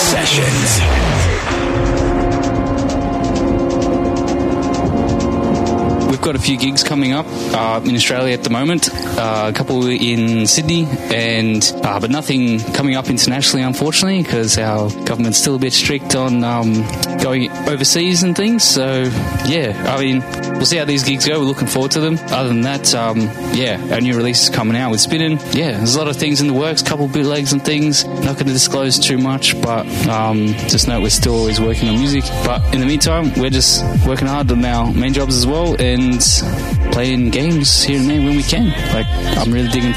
Sessions. We've got a few gigs coming up in Australia at the moment, a couple in Sydney, but nothing coming up internationally, unfortunately, because our government's still a bit strict on going overseas and things. So, yeah, I mean, we'll see how these gigs go. We're looking forward to them. Other than that, our new release is coming out with Spinnin'. Yeah, there's a lot of things in the works, a couple of bootlegs and things. Not going to disclose too much, but just know we're still always working on music. But in the meantime, we're just working hard on our main jobs as well, and playing games here and there when we can. Like, I'm really digging